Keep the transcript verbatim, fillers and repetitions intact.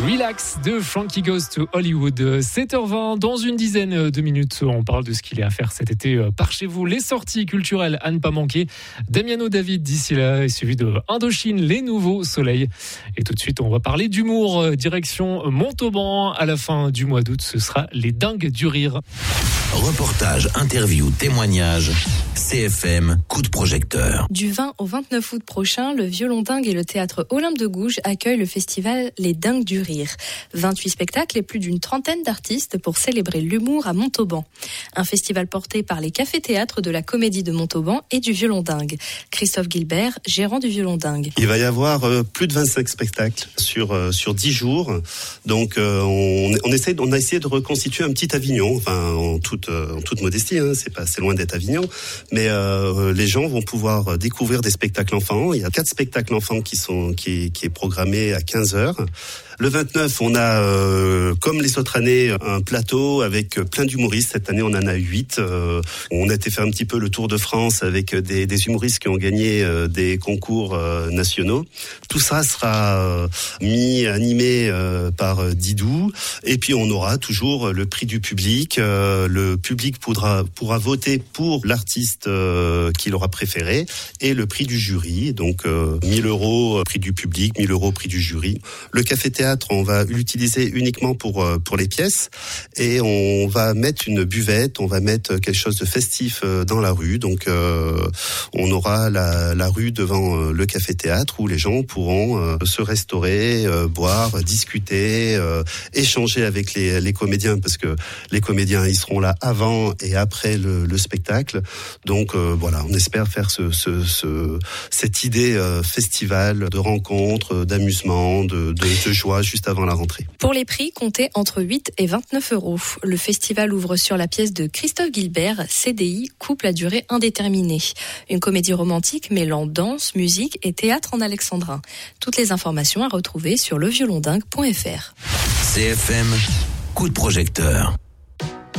Relax de Frankie Goes to Hollywood. sept heures vingt, dans une dizaine de minutes, on parle de ce qu'il y a à faire cet été par chez vous. Les sorties culturelles à ne pas manquer. Damiano David d'ici là est suivi de Indochine, les nouveaux soleils. Et tout de suite, on va parler d'humour. Direction Montauban. À la fin du mois d'août, ce sera les dingues du rire. Reportage, interview, témoignage. C F M, coup de projecteur. Du vingt au vingt-neuf août prochain, le Violon Dingue et le théâtre Olympe de Gouges accueillent le festival Les Dingues du Rire. vingt-huit spectacles et plus d'une trentaine d'artistes pour célébrer l'humour à Montauban. Un festival porté par les cafés-théâtres de la Comédie de Montauban et du Violon Dingue. Christophe Gilbert, gérant du Violon Dingue. Il va y avoir euh, plus de vingt-cinq spectacles sur euh, sur dix jours. Donc euh, on on essaie on a essayé de reconstituer un petit Avignon, enfin en toute euh, en toute modestie, hein, c'est pas c'est loin d'être Avignon, mais euh, les gens vont pouvoir découvrir des spectacles enfants. Il y a quatre spectacles enfants qui sont qui qui est programmé à quinze heures. Le vingt-neuf, on a, euh, comme les autres années, un plateau avec plein d'humoristes. Cette année, on en a huit. Euh, on a été faire un petit peu le tour de France avec des, des humoristes qui ont gagné euh, des concours euh, nationaux. Tout ça sera euh, mis, animé euh, par Didou. Et puis, on aura toujours le prix du public. Euh, le public pourra, pourra voter pour l'artiste euh, qu'il aura préféré et le prix du jury. Donc, euh, mille euros prix du public, mille euros prix du jury. Le café-théâtre, on va l'utiliser uniquement pour pour les pièces et on va mettre une buvette, on va mettre quelque chose de festif dans la rue. Donc euh, on aura la, la rue devant le café-théâtre où les gens pourront euh, se restaurer, euh, boire, discuter, euh, échanger avec les, les comédiens parce que les comédiens ils seront là avant et après le, le spectacle. Donc euh, voilà, on espère faire ce, ce, ce cette idée euh, festival de rencontre, d'amusement, de, de, de joie juste avant la rentrée. Pour les prix, comptez entre huit et vingt-neuf euros. Le festival ouvre sur la pièce de Christophe Gilbert, C D I, couple à durée indéterminée. Une comédie romantique mêlant danse, musique et théâtre en alexandrin. Toutes les informations à retrouver sur le violon dingue point f r. C F M, coup de projecteur.